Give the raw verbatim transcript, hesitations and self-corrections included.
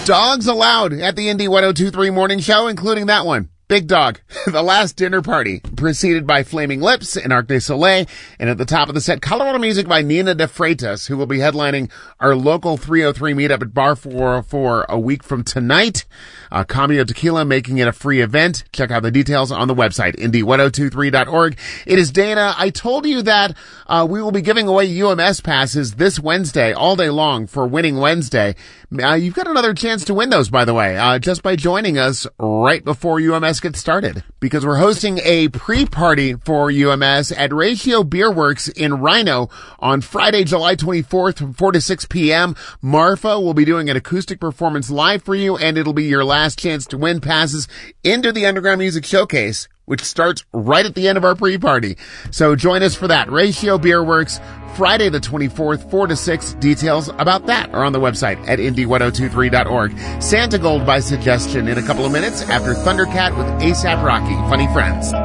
Dogs allowed at the Indy ten twenty-three morning show, including that one. Big Dog, The Last Dinner Party, preceded by Flaming Lips and Arc de Soleil. And at the top of the set, Colorado music by Nina de Freitas, who will be headlining our local three oh three meetup at Bar four oh four a week from tonight. Uh, Cambio Tequila making it a free event. Check out the details on the website, indy ten twenty-three dot org. It is Dana. I told you that uh, we will be giving away U M S passes this Wednesday, all day long, for Winning Wednesday. Uh, you've got another chance to win those, by the way, uh, just by joining us right before U M S gets started. Because we're hosting a pre-party for U M S at Ratio Beer Works in Rhino on Friday, July twenty-fourth from four to six p.m. Marfa will be doing an acoustic performance live for you, and it'll be your last chance to win passes into the Underground Music Showcase, which starts right at the end of our pre-party. So join us for that. Ratio Beer Works, Friday the twenty-fourth, four to six. Details about that are on the website at indy ten twenty-three dot org. Santa Gold by suggestion in a couple of minutes after Thundercat with ASAP Rocky. Funny Friends.